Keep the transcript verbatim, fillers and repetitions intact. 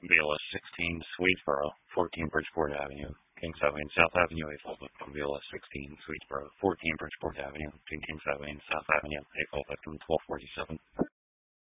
B L S sixteen, Swedesboro, fourteen Bridgeport Avenue, Kings Highway and South Avenue, A full victim. B L S sixteen, Swedesboro, fourteen Bridgeport Avenue, Kings Highway and South Avenue, A full victim, twelve forty-seven.